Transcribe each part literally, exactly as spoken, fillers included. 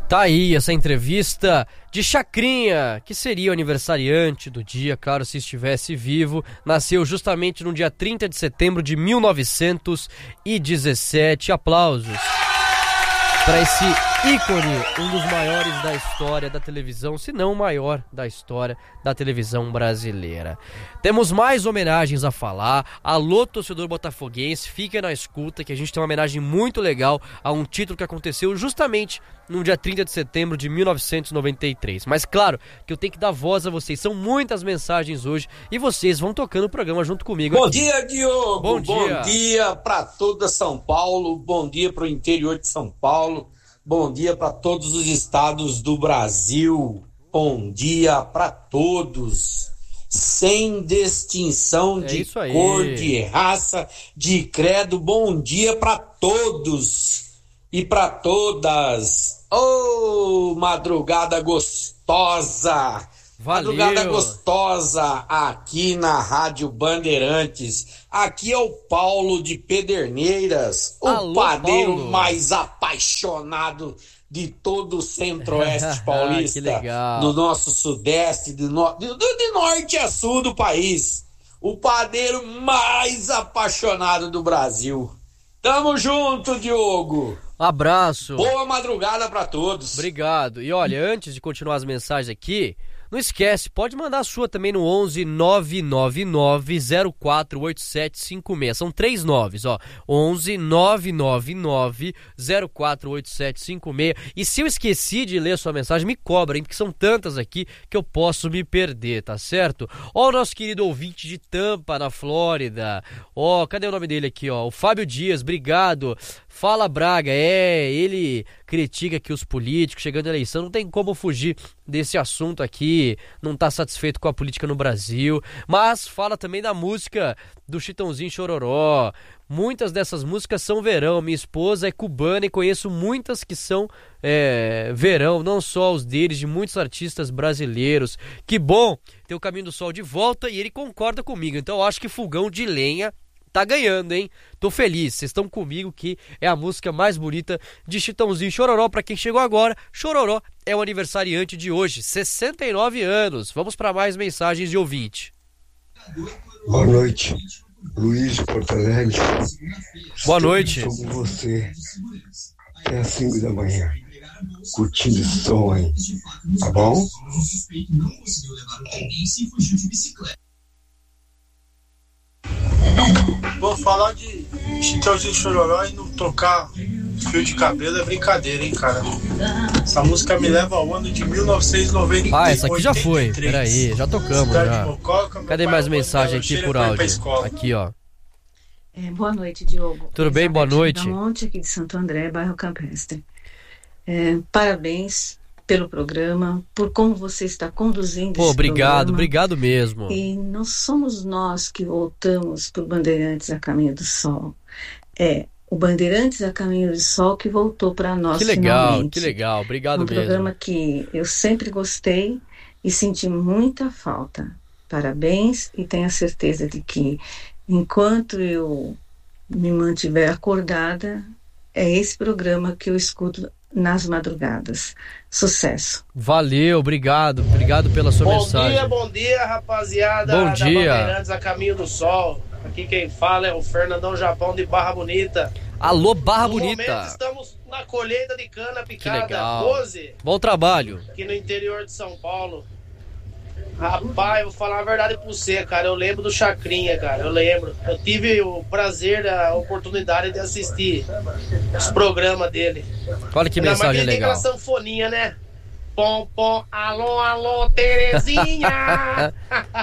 Tá aí essa entrevista de Chacrinha, que seria o aniversariante do dia, claro, se estivesse vivo. Nasceu justamente no dia trinta de setembro de mil novecentos e dezessete. Aplausos para esse ícone, um dos maiores da história da televisão, se não o maior da história da televisão brasileira. Temos mais homenagens a falar. Alô, torcedor botafoguense, fica na escuta que a gente tem uma homenagem muito legal a um título que aconteceu justamente no dia trinta de setembro de mil novecentos e noventa e três. Mas claro que eu tenho que dar voz a vocês, são muitas mensagens hoje e vocês vão tocando o programa junto comigo. Bom aqui. dia, Diogo! Bom dia, bom dia para toda São Paulo, bom dia para o interior de São Paulo, bom dia para todos os estados do Brasil, bom dia para todos, sem distinção é de isso aí. Cor, de raça, de credo, bom dia para todos e para todas. Ô, oh, madrugada gostosa! Valeu. Madrugada gostosa aqui na Rádio Bandeirantes. Aqui é o Paulo de Pederneiras, o Alô, padeiro Paulo. mais apaixonado de todo o centro-oeste paulista, Que legal. do nosso sudeste, de, no... de, de norte a sul do país. O padeiro mais apaixonado do Brasil. Tamo junto, Diogo. Um abraço. Boa madrugada pra todos. Obrigado. E olha, antes de continuar as mensagens aqui, não esquece, pode mandar a sua também no onze nove nove nove zero quatro oito sete cinco seis. São três noves, ó. onze nove nove nove zero quatro oito sete cinco seis. E se eu esqueci de ler a sua mensagem, me cobrem, porque são tantas aqui que eu posso me perder, tá certo? Ó, o nosso querido ouvinte de Tampa, na Flórida. Ó, cadê o nome dele aqui, ó? O Fábio Dias, obrigado. Fala Braga, é, ele critica que os políticos, chegando à eleição, não tem como fugir desse assunto aqui, não tá satisfeito com a política no Brasil, mas fala também da música do Chitãozinho Chororó. Muitas dessas músicas são verão, minha esposa é cubana e conheço muitas que são é, verão, não só os deles, de muitos artistas brasileiros. Que bom ter o Caminho do Sol de volta e ele concorda comigo, então eu acho que Fogão de Lenha tá ganhando, hein? Tô feliz, vocês estão comigo que é a música mais bonita de Chitãozinho Chororó. Pra quem chegou agora, Chororó é o aniversariante de hoje, sessenta e nove anos. Vamos para mais mensagens de ouvinte. Boa noite, Luiz de Porto Alegre. Boa noite. Estou com você até às cinco da manhã, curtindo esse som aí, tá bom? Vou falar de Chitãozinho Chororó e não tocar fio de cabelo é brincadeira, hein, cara? Essa música me leva ao ano de mil novecentos e noventa e três. Ah, essa aqui já foi, peraí, já tocamos já. Mococa, Cadê mais mensagem aqui por áudio? Aqui, ó. É, boa noite, Diogo. Tudo bem? Boa noite. Da Monte, aqui de Santo André, bairro Campestre. É, parabéns pelo programa, por como você está conduzindo Pô, esse obrigado, programa. obrigado mesmo. E não somos nós que voltamos para o Bandeirantes a Caminho do Sol. É o Bandeirantes a Caminho do Sol que voltou para nós. Que legal, finalmente. que legal, obrigado um mesmo. Um programa que eu sempre gostei e senti muita falta. Parabéns e tenha certeza de que enquanto eu me mantiver acordada, é esse programa que eu escuto nas madrugadas. Sucesso. Valeu, obrigado, obrigado pela sua bom mensagem. Bom dia, bom dia, rapaziada. Bom da dia. Bandeirantes a Caminho do Sol. Aqui quem fala é o Fernandão Japão de Barra Bonita. Alô, Barra no Bonita. No momento estamos na colheita de cana picada. Que legal. doze. Bom trabalho. Aqui no interior de São Paulo. Rapaz, eu vou falar a verdade pra você, cara. Eu lembro do Chacrinha, cara. Eu lembro. Eu tive o prazer, a oportunidade de assistir os programas dele. Olha que Ainda mensagem mais que legal. Tem aquela sanfoninha, né? Pom, pom, alô, alô, Terezinha!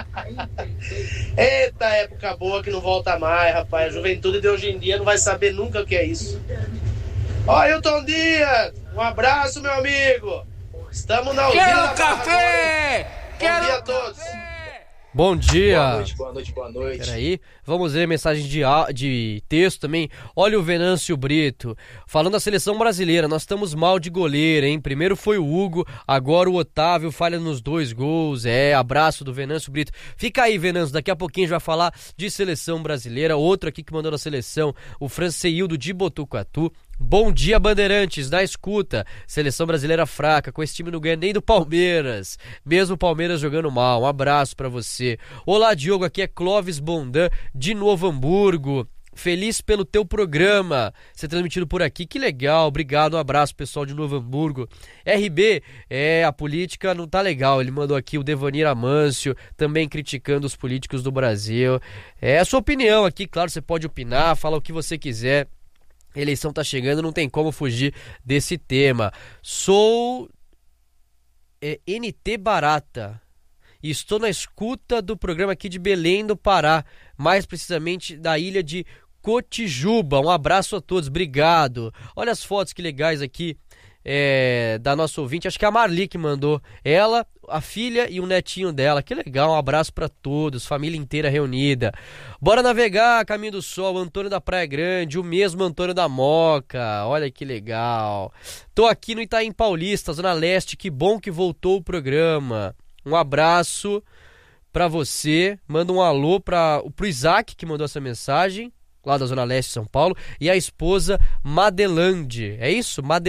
Eita, época boa que não volta mais, rapaz. A juventude de hoje em dia não vai saber nunca o que é isso. Ó, Ailton Dias, um abraço, meu amigo. Estamos na usina. Quero café! Bom dia a todos. Bom dia. Boa noite, boa noite, boa noite. Peraí, vamos ler mensagem de, de texto também. Olha o Venâncio Brito, falando da seleção brasileira, nós estamos mal de goleiro, hein? Primeiro foi o Hugo, agora o Otávio falha nos dois gols. É, abraço do Venâncio Brito. Fica aí, Venâncio, daqui a pouquinho a gente vai falar de seleção brasileira. Outro aqui que mandou na seleção, o Franceildo de Botucatu. Bom dia, Bandeirantes, na escuta. Seleção brasileira fraca, com esse time não ganha nem do Palmeiras, mesmo o Palmeiras jogando mal. Um abraço pra você. Olá, Diogo, aqui é Clóvis Bondan, de Novo Hamburgo. Feliz pelo teu programa, ser transmitido por aqui, que legal, obrigado, um abraço pessoal de Novo Hamburgo. R B, é, a política não tá legal, ele mandou aqui o Devanir Amâncio, também criticando os políticos do Brasil. É a sua opinião aqui, claro, você pode opinar, fala o que você quiser, a eleição tá chegando, não tem como fugir desse tema. Sou é, N T Barata e estou na escuta do programa aqui de Belém do Pará, mais precisamente da ilha de Cotijuba. Um abraço a todos, obrigado. Olha as fotos que legais aqui é, da nossa ouvinte, acho que é a Marli que mandou. Ela, a filha e o netinho dela, que legal, um abraço para todos, família inteira reunida. Bora navegar, Caminho do Sol, Antônio da Praia Grande, o mesmo Antônio da Moca, olha que legal. Tô aqui no Itaim Paulista, Zona Leste, que bom que voltou o programa. Um abraço pra você, manda um alô pra, pro Isaac, que mandou essa mensagem, lá da Zona Leste de São Paulo, e a esposa Madelande, é isso? Madelande.